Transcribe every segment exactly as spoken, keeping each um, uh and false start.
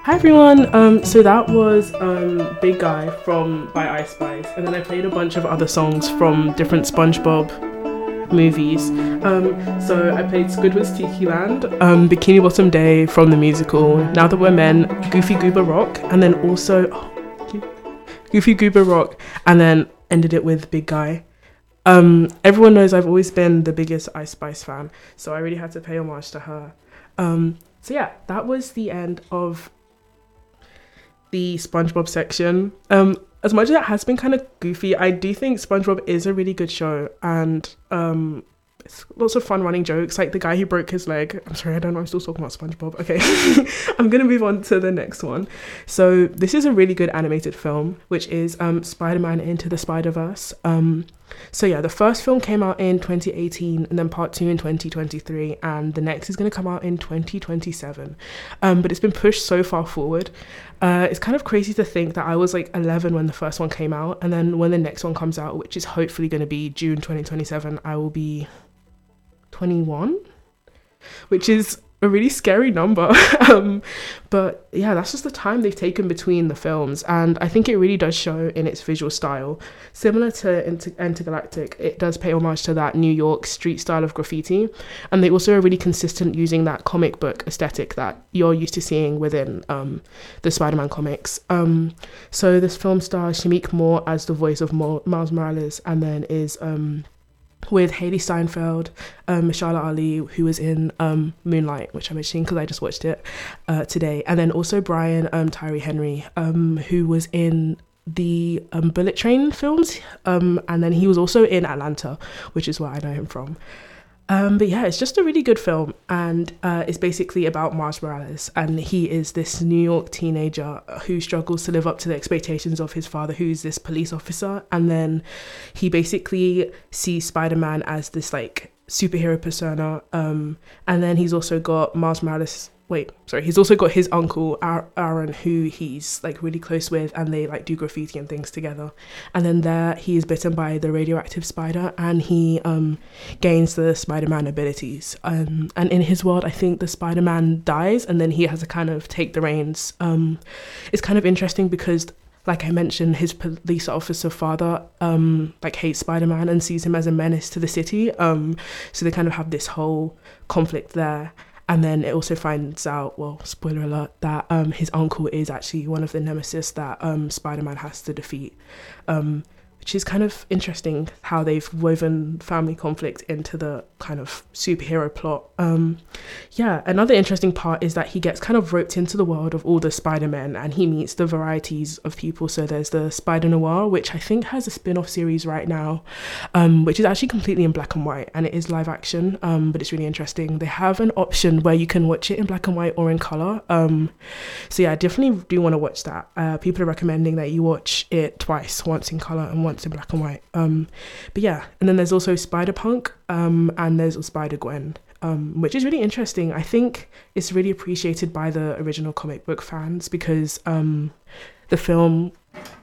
Hi everyone. Um, so that was um, Big Guy from by Ice Spice, and then I played a bunch of other songs from different SpongeBob movies. Um, so I played Squidward's Tiki Land, um, Bikini Bottom Day from the musical, Now That We're Men, Goofy Goober Rock, and then also oh, Goofy Goober Rock, and then ended it with Big Guy. Um, everyone knows I've always been the biggest Ice Spice fan, so I really had to pay homage to her. Um, so yeah, that was the end of the SpongeBob section. Um, as much as it has been kind of goofy, I do think SpongeBob is a really good show, and um, it's lots of fun running jokes, like the guy who broke his leg. I'm sorry, I don't know, I'm still talking about SpongeBob. Okay, I'm gonna move on to the next one. So this is a really good animated film, which is um, Spider-Man Into the Spider-Verse. Um, so yeah, the first film came out in twenty eighteen, and then part two in twenty twenty-three, and the next is going to come out in twenty twenty-seven. Um, but it's been pushed so far forward. Uh, it's kind of crazy to think that I was like eleven when the first one came out, and then when the next one comes out, which is hopefully going to be June twenty twenty-seven, I will be twenty-one, which is a really scary number. um, but yeah, that's just the time they've taken between the films, and I think it really does show in its visual style. Similar to Inter- Intergalactic, it does pay homage to that New York street style of graffiti, and they also are really consistent using that comic book aesthetic that you're used to seeing within um, the Spider-Man comics. Um, so this film stars Shameik Moore as the voice of Mo- Miles Morales, and then is um, with Haley Steinfeld, um, Mashallah Ali, who was in um, Moonlight, which I'm mentioning because I just watched it uh, today, and then also Brian um, Tyree Henry, um, who was in the um, Bullet Train films, um, and then he was also in Atlanta, which is where I know him from. Um, but yeah, it's just a really good film, and uh, it's basically about Miles Morales, and he is this New York teenager who struggles to live up to the expectations of his father, who's this police officer, and then he basically sees Spider-Man as this like superhero persona, um, and then he's also got Miles Morales. Wait, sorry, he's also got his uncle Aaron, who he's like really close with, and they like do graffiti and things together. And then there he is bitten by the radioactive spider, and he um gains the Spider-Man abilities. Um, and in his world, I think the Spider-Man dies, and then he has to kind of take the reins. Um, it's kind of interesting because, like I mentioned, his police officer father um like hates Spider-Man and sees him as a menace to the city. Um, so they kind of have this whole conflict there. And then it also finds out, well, spoiler alert, that um, his uncle is actually one of the nemesis that um, Spider-Man has to defeat, um, which is kind of interesting how they've woven family conflict into the kind of superhero plot. Um, yeah, another interesting part is that he gets kind of roped into the world of all the Spider-Men, and he meets the varieties of people. So there's the Spider-Noir, which I think has a spin-off series right now, um, which is actually completely in black and white, and it is live action, um, but it's really interesting. They have an option where you can watch it in black and white or in color. Um, so yeah, I definitely do want to watch that. Uh, people are recommending that you watch it twice, once in color and once in black and white. Um, but yeah, and then there's also Spider-Punk, um, and there's Spider-Gwen, um, which is really interesting. I think it's really appreciated by the original comic book fans because um, the film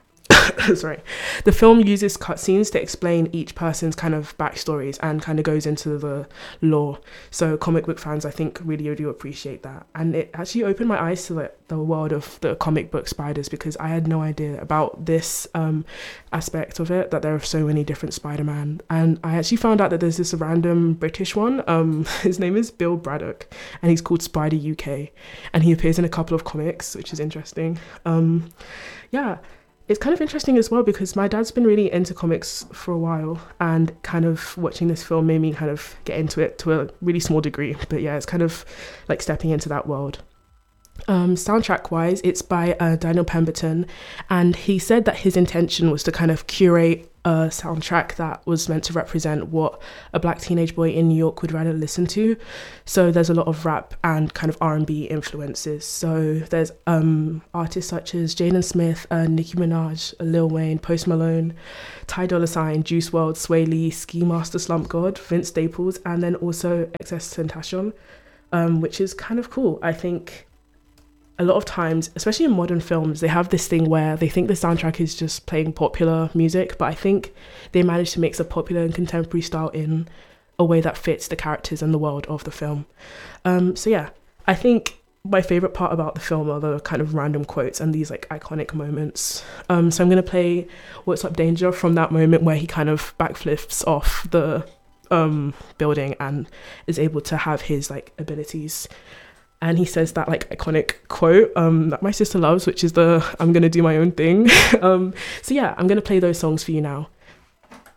sorry, the film uses cutscenes to explain each person's kind of backstories and kind of goes into the lore. So comic book fans, I think, really do appreciate that. And it actually opened my eyes to the, the world of the comic book spiders, because I had no idea about this um, aspect of it, that there are so many different Spider-Man. And I actually found out that there's this random British one. Um, his name is Bill Braddock, and he's called Spider U K. And he appears in a couple of comics, which is interesting. Um, yeah. It's kind of interesting as well because my dad's been really into comics for a while, and kind of watching this film made me kind of get into it to a really small degree. But yeah, it's kind of like stepping into that world. Um, soundtrack wise, it's by uh, Daniel Pemberton, and he said that his intention was to kind of curate a soundtrack that was meant to represent what a black teenage boy in New York would rather listen to. So there's a lot of rap and kind of R and B influences. So there's um, artists such as Jaden Smith, uh, Nicki Minaj, Lil Wayne, Post Malone, Ty Dolla Sign, Juice world, Sway Lee, Ski Master Slump God, Vince Staples, and then also X S Tentacion, um, which is kind of cool. I think a lot of times, especially in modern films, they have this thing where they think the soundtrack is just playing popular music, but I think they managed to mix a popular and contemporary style in a way that fits the characters and the world of the film. Um, so yeah, I think my favorite part about the film are the kind of random quotes and these like iconic moments. Um, so I'm gonna play "What's Up Danger" from that moment where he kind of backflips off the um, building and is able to have his like abilities. And he says that like iconic quote um, that my sister loves, which is the "I'm gonna do my own thing." um, so yeah, I'm gonna play those songs for you now.